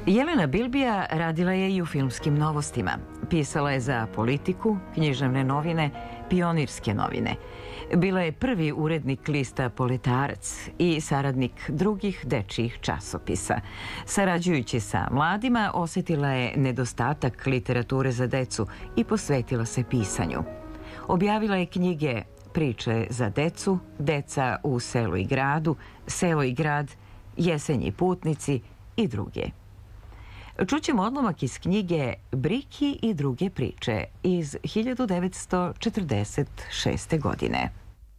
Jelena Bilbija radila je i u filmskim novostima. Pisala je za Politiku, književne novine, Pionirske novine. Bila je prvi urednik lista Politarac i saradnik drugih dečjih časopisa. Sarađujući sa mladima, osjetila je nedostatak literature za decu i posvetila se pisanju. Objavila je knjige Priče za decu, Deca u selu i gradu, Selo i grad, Jesenji putnici i druge. Čućemo odlomak iz knjige Briki i druge priče iz 1946. godine.